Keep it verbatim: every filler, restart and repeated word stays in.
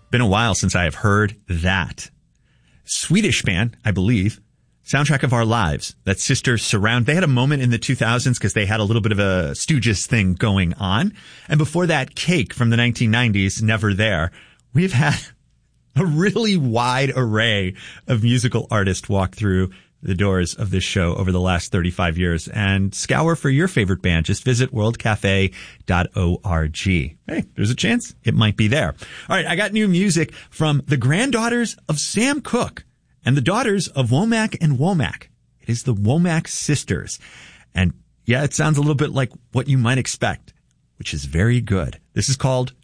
Been a while since I have heard that. Swedish band, I believe. Soundtrack of Our Lives. That Sisters Surround. They had a moment in the two thousands because they had a little bit of a Stooges thing going on. And before that, Cake from the nineteen nineties, Never There. We've had a really wide array of musical artists walk through the doors of this show over the last thirty-five years. And scour for your favorite band. Just visit world cafe dot org. Hey, there's a chance it might be there. All right, I got new music from the granddaughters of Sam Cooke and the daughters of Womack and Womack. It is the Womack sisters. And yeah, it sounds a little bit like what you might expect, which is very good. This is called